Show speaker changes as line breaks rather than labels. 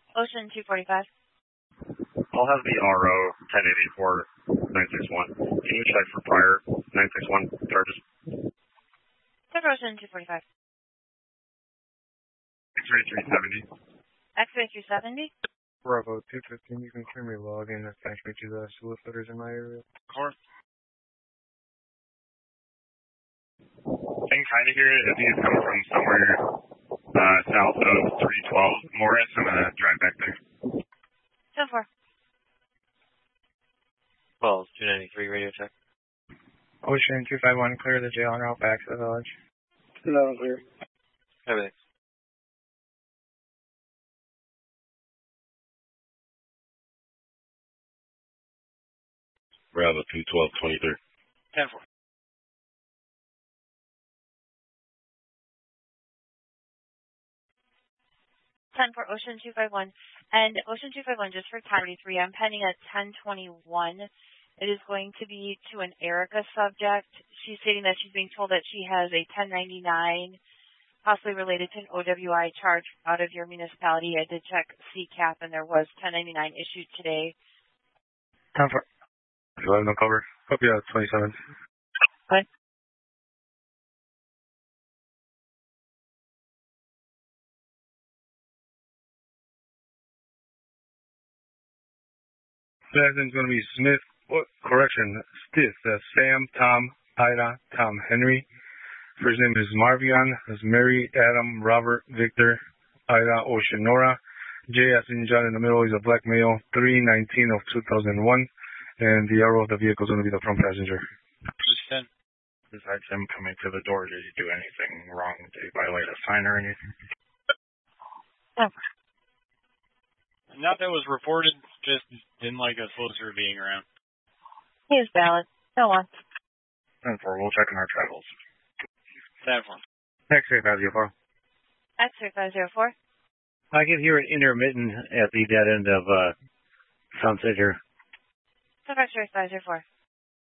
Ocean 245.
I'll have the RO 1084 961. Can you check for prior 961 charges?
Central Ocean 245.
X-ray 370.
X-ray 370.
Bravo 215, you can clear me log and attach me to the solicitors in my area.
Car. I can kind of hear it. I think it's coming from somewhere south of 312 Morris. I'm going to drive back there.
10-4.
293 radio check.
Ocean 251, clear the jail and route back to the village.
No, clear.
Everything.
Bravo 212 23.
10-4.
10 for Ocean 251. And Ocean 251, just for County 3, I'm pending at 1021. It is going to be to an Erica subject. She's stating that she's being told that she has a 1099, possibly related to an OWI charge out of your municipality. I did check CCAP, and there was 1099 issued today.
10 for.
Do I have no cover?
Hope you have 27.
What?
Last name's going to be Smith. Stiff. That's Sam, Tom, Ida, Tom, Henry. First name is Marvion. That's Mary, Adam, Robert, Victor, Ida, Ocean, Nora. J as in John in the middle is a black male, 3/19 of 2001. And the arrow of the vehicle is going to be the front passenger.
10.
Besides him coming to the door, did he do anything wrong? Did he violate a sign or anything?
Not that was reported, just didn't like us closer being around.
He is valid. No one.
10-4, we'll check on our travels.
10-4.
X-ray 504.
X-ray 504.
I can hear it intermittent at the dead end of Sunset here.
So X-ray 504.